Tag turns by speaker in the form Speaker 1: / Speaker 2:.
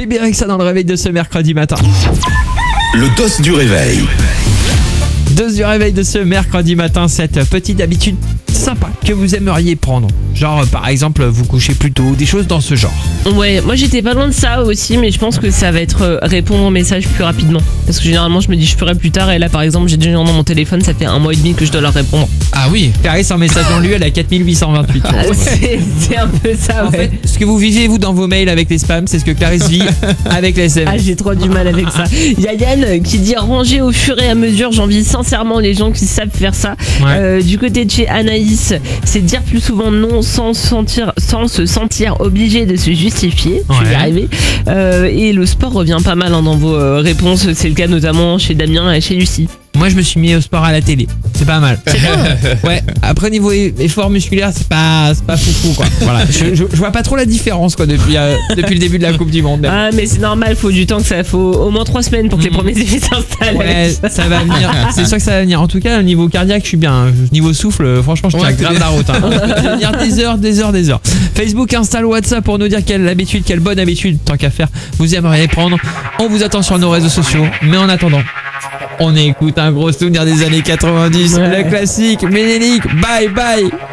Speaker 1: C'est bien avec ça dans le réveil de ce mercredi matin.
Speaker 2: Le dos du réveil.
Speaker 1: Dose du réveil de ce mercredi matin, cette petite habitude sympa que vous aimeriez prendre. Genre par exemple vous coucher plus tôt, des choses dans ce genre.
Speaker 3: Ouais, moi j'étais pas loin de ça aussi, mais je pense que ça va être répondre aux messages plus rapidement. Parce que généralement je me dis je ferai plus tard, et là par exemple j'ai des gens dans mon téléphone, ça fait 1 mois et demi que je dois leur répondre.
Speaker 1: Ah oui, Clarisse en message dans lui, elle a 4828.
Speaker 3: C'est un peu ça,
Speaker 1: En
Speaker 3: ouais.
Speaker 1: fait, ce que vous vivez vous dans vos mails avec les spams, c'est ce que Clarisse vit avec les SMS.
Speaker 3: Ah, j'ai trop du mal avec ça. Il y a Yann qui dit ranger au fur et à mesure. J'envie sincèrement les gens qui savent faire ça.
Speaker 1: Ouais.
Speaker 3: Du côté de chez Anaïs, c'est dire plus souvent non sans se sentir obligé de se justifier. Je vais y
Speaker 1: Ouais.
Speaker 3: arriver. Et le sport revient pas mal dans vos réponses. C'est le cas notamment chez Damien et chez Lucie.
Speaker 1: Moi je me suis mis au sport à la télé, c'est pas mal.
Speaker 3: C'est bien.
Speaker 1: Ouais, après niveau effort musculaire, c'est pas foufou quoi. Voilà, je vois pas trop la différence quoi depuis le début de la Coupe du Monde. même.
Speaker 3: Ah, mais c'est normal, faut du temps, que ça faut au moins 3 semaines pour que les premiers effets s'installent.
Speaker 1: Ouais, ça va venir. C'est sûr que ça va venir. En tout cas, au niveau cardiaque, je suis bien. Hein. Niveau souffle, franchement, je tiens grave la route. Hein. Je vais venir des heures. Facebook, Insta, WhatsApp pour nous dire quelle bonne habitude, tant qu'à faire, vous aimeriez prendre. On vous attend sur nos réseaux sociaux. Mais en attendant, on écoute un gros souvenir des années 90,
Speaker 3: Ouais.
Speaker 1: le classique Ménélique. Bye bye.